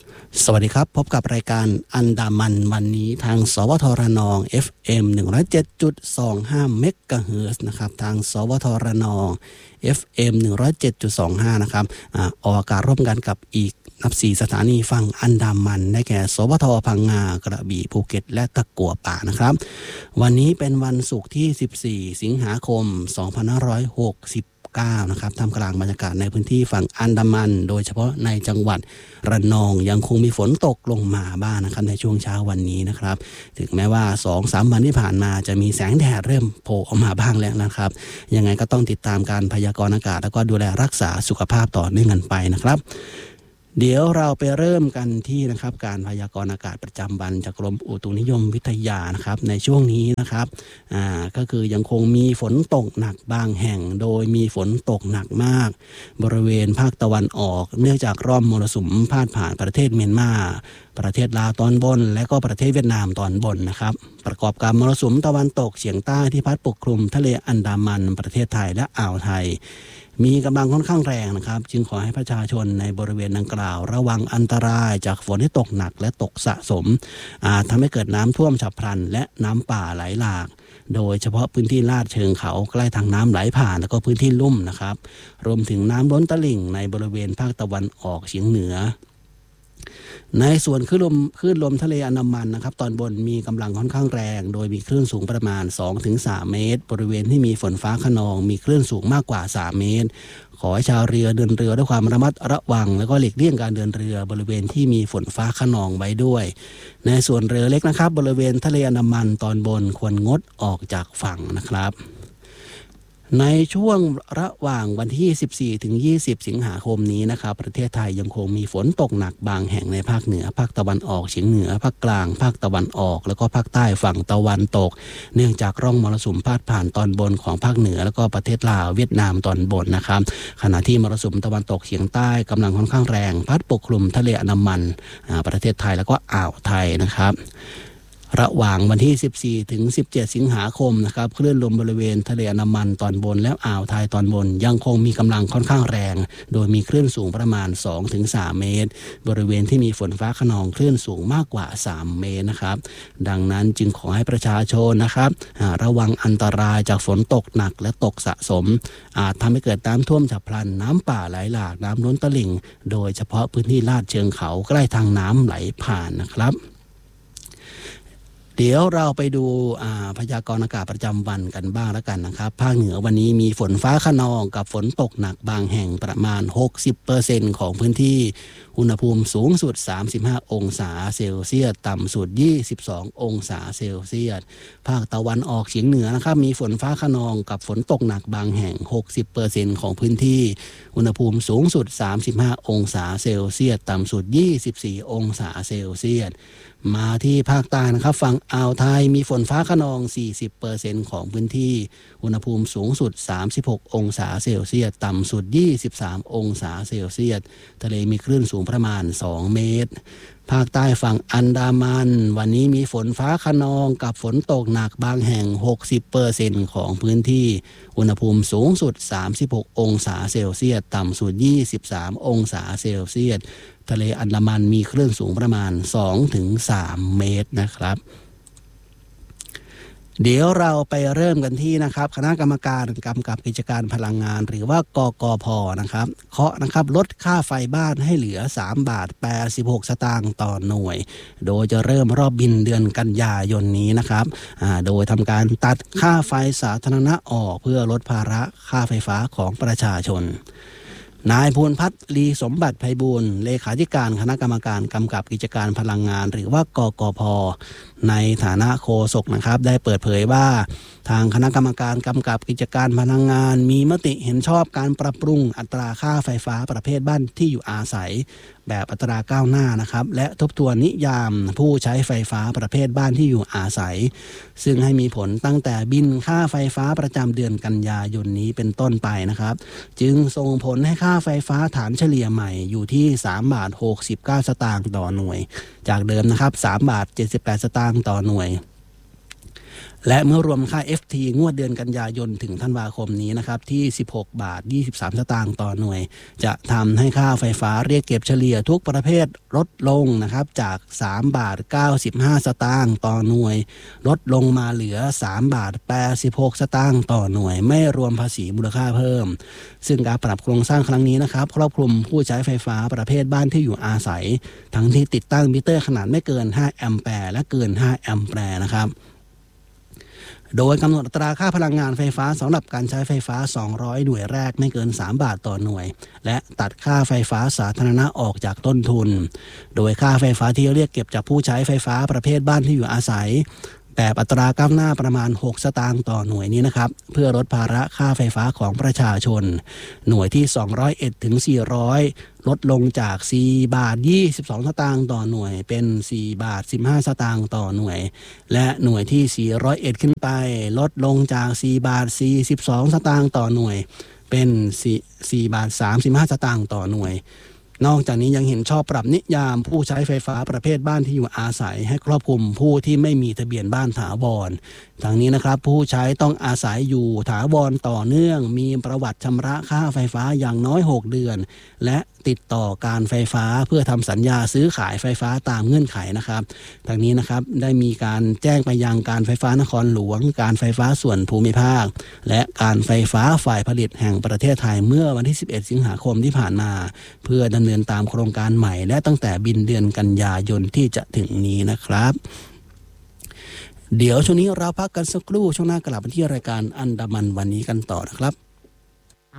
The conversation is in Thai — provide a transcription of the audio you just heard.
สวัสดีครับพบกับรายการอันดามันวันนี้ทางสวทรนอง FM 107.25 เมกะเฮิรตซ์นะครับทางสวทรนอง FM 107.25 นะครับออกอากาศร่วมกันกับอีกนับ4สถานีฝั่งอันดามันได้แก่สวทพังงากระบี่ภูเก็ตและตะกั่วป่านะครับวันนี้เป็นวันศุกร์ที่14สิงหาคม2560นะครับท่ามกลางบรรยากาศในพื้นที่ฝั่งอันดามันโดยเฉพาะในจังหวัดระนองยังคงมีฝนตกลงมาบ้างนะครับในช่วงเช้าวันนี้นะครับถึงแม้ว่า 2-3 วันที่ผ่านมาจะมีแสงแดดเริ่มโผล่ออกมาบ้างแล้วนะครับยังไงก็ต้องติดตามการพยากรณ์อากาศแล้วก็ดูแลรักษาสุขภาพต่อเนื่องกันไปนะครับเดี๋ยวเราไปเริ่มกันที่นะครับการพยากรณ์อากาศประจำวันจากกรมอุตุนิยมวิทยานะครับในช่วงนี้นะครับก็คือยังคงมีฝนตกหนักบางแห่งโดยมีฝนตกหนักมากบริเวณภาคตะวันออกเนื่องจากร่องมรสุมพาดผ่านประเทศเมียนมาประเทศลาวตอนบนและก็ประเทศเวียดนามตอนบนนะครับประกอบกับมรสุมตะวันตกเฉียงใต้ที่พัดปกคลุมทะเลอันดามันประเทศไทยและอ่าวไทยมีกำลังค่อนข้างแรงนะครับจึงขอให้ประชาชนในบริเวณดังกล่าวระวังอันตรายจากฝนที่ตกหนักและตกสะสมทำให้เกิดน้ำท่วมฉับพลันและน้ำป่าไหลหลากโดยเฉพาะพื้นที่ลาดเชิงเขาใกล้ทางน้ำไหลผ่านแล้วก็พื้นที่ลุ่มนะครับรวมถึงน้ำล้นตลิ่งในบริเวณภาคตะวันออกเฉียงเหนือในส่วนคลื่นลมทะเลอันดามันนะครับตอนบนมีกำลังค่อนข้างแรงโดยมีคลื่นสูงประมาณ 2-3 เมตรบริเวณที่มีฝนฟ้าคะนองมีคลื่นสูงมากกว่า3 เมตรขอให้ชาวเรือเดินเรือด้วยความระมัดระวังแล้วก็หลีกเลี่ยงการเดินเรือบริเวณที่มีฝนฟ้าคะนองไว้ด้วยในส่วนเรือเล็กนะครับบริเวณทะเลอันดามันตอนบนควรงดออกจากฝั่งนะครับในช่วงระหว่างวันที่14ถึง20สิงหาคมนี้นะครับประเทศไทยยังคงมีฝนตกหนักบางแห่งในภาคเหนือภาคตะวันออกเฉียงเหนือภาคกลางภาคตะวันออกแล้วก็ภาคใต้ฝั่งตะวันตกเนื่องจากร่องมรสุมพาดผ่านตอนบนของภาคเหนือแล้วก็ประเทศลาวเวียดนามตอนบนนะครับขณะที่มรสุมตะวันตกเฉียงใต้กำลังค่อนข้างแรงพัดปกคลุมทะเลอันดามันประเทศไทยแล้วก็อ่าวไทยนะครับระหว่างวันที่14ถึง17สิงหาคมนะครับคลื่นลมบริเวณทะเลอันดามันตอนบนและอ่าวไทยตอนบนยังคงมีกำลังค่อนข้างแรงโดยมีคลื่นสูงประมาณ 2-3 เมตรบริเวณที่มีฝนฟ้าคะนองคลื่นสูงมากกว่า3 เมตรนะครับดังนั้นจึงขอให้ประชาชนนะครับระวังอันตรายจากฝนตกหนักและตกสะสมอาจทำให้เกิดน้ำท่วมฉับพลันน้ำป่าไหลหลากน้ำล้นตลิ่งโดยเฉพาะพื้นที่ลาดเชิงเขาใกล้ทางน้ำไหลผ่านนะครับเดี๋ยวเราไปดูพยากรณ์อากาศประจำวันกันบ้างแล้วกันนะครับภาคเหนือวันนี้มีฝนฟ้าคะนองกับฝนตกหนักบางแห่งประมาณ 60% ของพื้นที่อุณหภูมิสูงสุด35องศาเซลเซียสต่ำสุด22องศาเซลเซียสภาคตะวันออกเฉียงเหนือนะครับมีฝนฟ้าคะนองกับฝนตกหนักบางแห่ง 60% ของพื้นที่อุณหภูมิสูงสุด35องศาเซลเซียสต่ำสุด24องศาเซลเซียสมาที่ภาคใต้นะครับฝั่งอ่าวไทยมีฝนฟ้าคะนอง 40% ของพื้นที่อุณหภูมิสูงสุด36องศาเซลเซียสต่ำสุด23องศาเซลเซียสทะเลมีคลื่นสูงประมาณ2 เมตรภาคใต้ฝั่งอันดามันวันนี้มีฝนฟ้าคะนองกับฝนตกหนักบางแห่ง 60% ของพื้นที่อุณหภูมิสูงสุด36องศาเซลเซียสต่ำสุด23องศาเซลเซียสทะเลอันดามันมีคลื่นสูงประมาณ 2-3 เมตรนะครับเดี๋ยวเราไปเริ่มกันที่นะครับคณะกรรมการกำกับกิจการพลังงานหรือว่ากกพ.นะครับเคาะนะครับลดค่าไฟบ้านให้เหลือ3.86 บาทต่อหน่วยโดยจะเริ่มรอบบินเดือนกันยายนนี้นะครับโดยทำการตัดค่าไฟสาธารณะออกเพื่อลดภาระค่าไฟฟ้าของประชาชนนายภูลพัฒน์ลีสมบัติไพบูลย์เลขาธิการคณะกรรมการกำกับกิจการพลังงานหรือว่ากกพ.ในฐานะโฆษกนะครับได้เปิดเผยว่าทางคณะกรรมการกำกับกิจการพลังงานมีมติเห็นชอบการปรับปรุงอัตราค่าไฟฟ้าประเภทบ้านที่อยู่อาศัยแบบอัตราก้าวหน้านะครับและทบทวนนิยามผู้ใช้ไฟฟ้าประเภทบ้านที่อยู่อาศัยซึ่งให้มีผลตั้งแต่บินค่าไฟฟ้าประจำเดือนกันยายนนี้เป็นต้นไปนะครับจึงส่งผลให้ค่าไฟฟ้าฐานเฉลี่ยใหม่อยู่ที่3.69 บาทต่อหน่วยจากเดิมนะครับ3.78 บาทต่อหน่วยและเมื่อรวมค่า FT งวดเดือนกันยายนถึงธันวาคมนี้นะครับที่16 บาท 23 สตางค์ต่อหน่วยจะทำให้ค่าไฟฟ้าเรียกเก็บเฉลี่ยทุกประเภทลดลงนะครับจาก3 บาท 95 สตางค์ต่อหน่วยลดลงมาเหลือ3 บาท 86 สตางค์ต่อหน่วยไม่รวมภาษีมูลค่าเพิ่มซึ่งการปรับโครงสร้างครั้งนี้นะครับครอบคลุมผู้ใช้ไฟฟ้าประเภทบ้านที่อยู่อาศัยทั้งที่ติดตั้งมิเตอร์ขนาดไม่เกิน5แอมแปร์และเกิน5แอมแปร์นะครับโดยกำหนดอัตราค่าพลังงานไฟฟ้าสำหรับการใช้ไฟฟ้า200หน่วยแรกไม่เกิน3 บาทต่อหน่วยและตัดค่าไฟฟ้าสาธารณะออกจากต้นทุนโดยค่าไฟฟ้าที่เรียกเก็บจากผู้ใช้ไฟฟ้าประเภทบ้านที่อยู่อาศัยแบบอัตราก้าวหน้าประมาณ6สตางค์ต่อหน่วยนี้นะครับเพื่อลดภาระค่าไฟฟ้าของประชาชนหน่วยที่201ถึง400ลดลงจาก4 บาท 22 สตางค์ต่อหน่วยเป็น4 บาท 15 สตางค์ต่อหน่วยและหน่วยที่401ขึ้นไปลดลงจาก4 บาท 42 สตางค์ต่อหน่วยเป็น4 บาท 35 สตางค์ต่อหน่วยนอกจากนี้ยังเห็นชอบปรับนิยามผู้ใช้ไฟฟ้าประเภทบ้านที่อยู่อาศัยให้ครอบคลุมผู้ที่ไม่มีทะเบียนบ้านถาวรทั้งนี้นะครับผู้ใช้ต้องอาศัยอยู่ถาวรต่อเนื่องมีประวัติชำระค่าไฟฟ้าอย่างน้อย6เดือนและติดต่อการไฟฟ้าเพื่อทำสัญญาซื้อขายไฟฟ้าตามเงื่อนไขนะครับทั้งนี้นะครับได้มีการแจ้งไปยังการไฟฟ้านครหลวงการไฟฟ้าส่วนภูมิภาคและการไฟฟ้าฝ่ายผลิตแห่งประเทศไทยเมื่อวันที่11 สิงหาคมที่ผ่านมาเพื่อดำเนินตามโครงการใหม่และตั้งแต่บินเดือนกันยายนที่จะถึงนี้นะครับเดี๋ยวช่วงนี้เราพักกันสักครู่ช่วงหน้ากลับมาที่รายการอันดามันวันนี้กันต่อนะครับ